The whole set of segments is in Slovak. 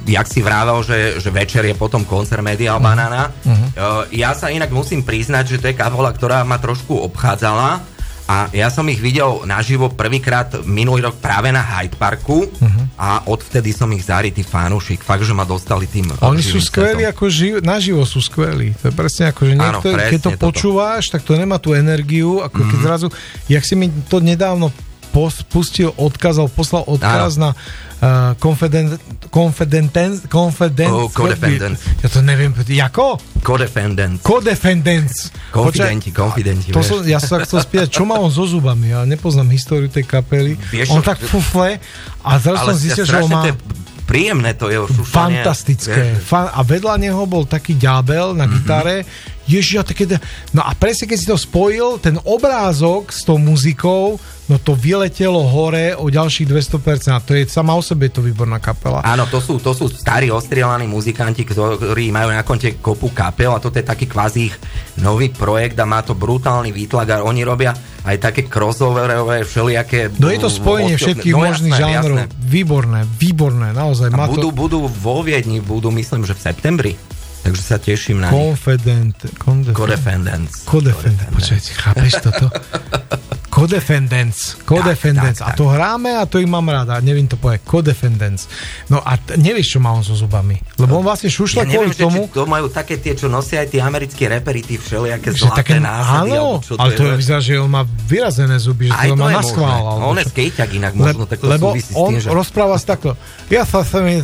jak si vravel, že večer je potom koncert Medial Banana. Ja sa inak musím priznať, že to je kapela, ktorá ma trošku obchádzala a ja som ich videl naživo prvýkrát minulý rok práve na Hyde Parku a odvtedy som ich zarytý fanúšik. Fakt, že ma dostali tým. Oni sú skvelí, ako naživo sú skvelí. To je presne ako, že niekto, keď to počúvaš, tak to nemá tú energiu, ako keď zrazu, jak si mi to nedávno poslal odkaz na Codefendants. Ja to neviem, jako? Codefendants. Konfidenti. Ja sa chcel spýtať, čo má on so zubami? Ja nepoznám históriu tej kapely. On tak fufle a zrazu som zistil, že on má... Príjemné to je šušanie. Fantastické. A vedľa neho bol taký ďábel na gitare. Ježiš, no a presne keď si to spojil, ten obrázok s tou muzikou, no to vyletelo hore o ďalších 200%. A to je sama o sebe to výborná kapela. Áno, to sú starí ostrielaní muzikanti, ktorí majú na konte kopu kapel a toto je taký kvázi ich nový projekt a má to brutálny výtlak a oni robia aj také crossoverové všelijaké... No je to spojenie všetkých možných žánrov. Výborné, naozaj. Budú vo Viedni, myslím, že v septembri. Takže sa teším na Codefendants. Počkajte, chápeš toto? Codefendants. A to hráme a to ich mám rád. A neviem to povedať. Codefendants. No a nevieš, čo má on so zubami. Lebo on vlastne šušla kvôli tomu... To majú také tie, čo nosia aj tí americkí reperi, tí všelijaké zlaté násady. Áno, ale to vyzerá, že on má vyrazené zuby, že to má na schvál. On je skejťak inak možno, tak to súvisí s tým, že... Lebo on rozpráva si takto. Ja sa mi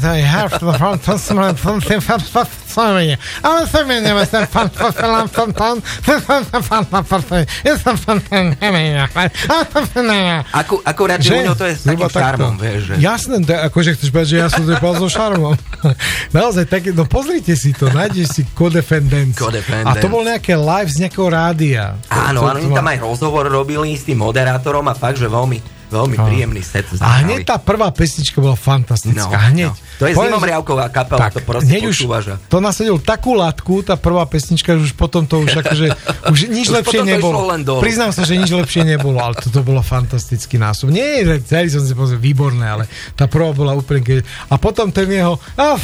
ale sa mi akurát, že u ňou to je s takým šarmom, vieš, že... Jasné, akože chceš povedať, že ja som to povedal so šarmom. Naozaj, také, no pozrite si to, nájdeš si Codefendants. A to bol nejaké live z nejakého rádia. Áno, oni tam aj rozhovor robili s tým moderátorom a fakt, že veľmi príjemný set. A hneď tá prvá pesnička bola fantastická. Hneď. To je Zimomriavková kapela, to proste počúvaš. To nasadil takú látku, tá prvá pesnička, že už potom to už akože, už nič lepšie nebolo. Priznám sa, že nič lepšie nebolo, ale toto bolo fantastický nástup. Nie, celý som si povedal, výborné, ale tá prvá bola úplne... A potom ten jeho...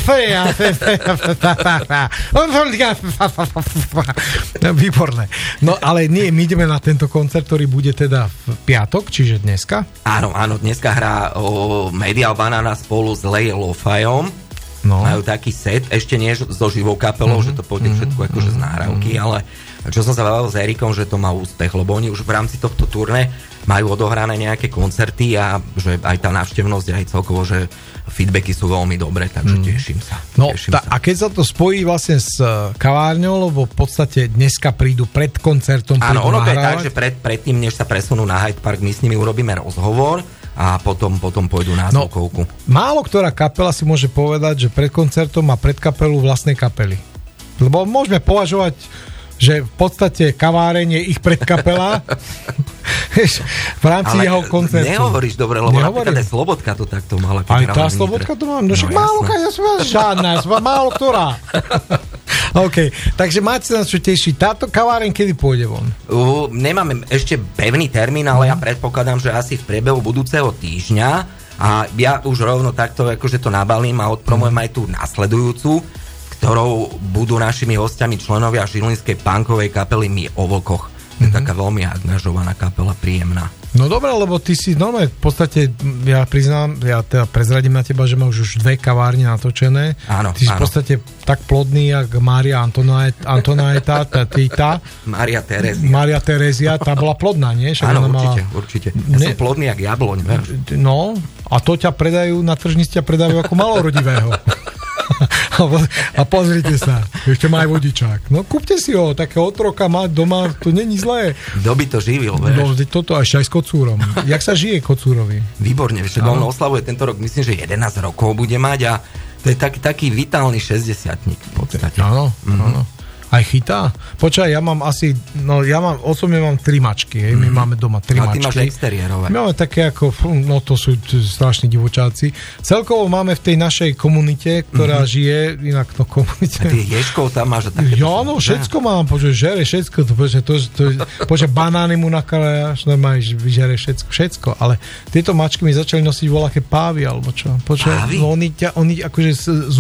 Výborné. No ale nie, my ideme na tento koncert, ktorý bude teda v piatok, čiže dneska. Áno, dneska hrá Medial Banana spolu s Lej Lo-Fiom. No. Majú taký set, ešte nie so živou kapelou, že to pôjde všetko akože z nahrávky, ale čo som sa bavil s Erikom, že to má úspech, lebo oni už v rámci tohto turné majú odohrané nejaké koncerty a že aj tá návštevnosť, aj celkovo, že feedbacky sú veľmi dobré, takže teším sa. A keď sa to spojí vlastne s kavárňou, lebo v podstate dneska prídu pred koncertom. Áno, ono to je tak, že predtým, než sa presunú na Hyde Park, my s nimi urobíme rozhovor a potom pôjdu na zvukovku. Málo ktorá kapela si môže povedať, že pred koncertom má pred kapelu vlastnej kapely. Lebo môžeme považovať, že v podstate kaváreň je ich predkapela v rámci jeho koncertu. Nehovoríš dobre, lebo napríklad aj Slobodka to takto mala. Aj tá Slobodka to má? No však žiadna, málo ktorá. OK, takže máte sa na čo tešiť. Táto kaváreň kedy pôjde von? Nemáme ešte pevný termín, ale ja predpokladám, že asi v priebehu budúceho týždňa a ja už rovno takto akože to nabalím a odpromujem aj tú nasledujúcu, ktorou budú našimi hostiami členovia žilinskej punkovej kapely My o vlkoch. To je taká veľmi angažovaná kapela, príjemná. No dobré, lebo ty si normálne v podstate, ja priznám, ja teda prezradím na teba, že máš už 2 kavárne natočené. Áno, ty si v podstate tak plodný, jak Mária Antonaeta, Mária Terezia, tá bola plodná, nie? Áno, určite. Ja som plodný, jak jabloň. No, a to ťa predajú, na tržnici ťa predajú ako malorodivého. A pozrite sa, ešte má aj vodičák. No kúpte si ho, takého otroka mať doma, to není zlé. Kto by to živil, vieš? No, toto ešte aj s kocúrom. Jak sa žije kocúrovi? Výborne, vieš, on oslavuje tento rok, myslím, že 11 rokov bude mať a to je taký vitálny 60-tník v podstate. Áno. Aj chytá? Počkaj, osobne mám 3 mačky, hej, my máme doma 3 mačky. A ty máš exteriérové. My máme také ako, to sú strašní divočáci. Celkovo máme v tej našej komunite, ktorá žije, inak to komunite. A ty ješkov tam máš a také. Ja, no, všetko mám, žere všetko, banány mu nakrájaš, normálne žere všetko, ale tieto mačky mi začali nosiť voľaké pávy, alebo čo. Pávy? No, oni akože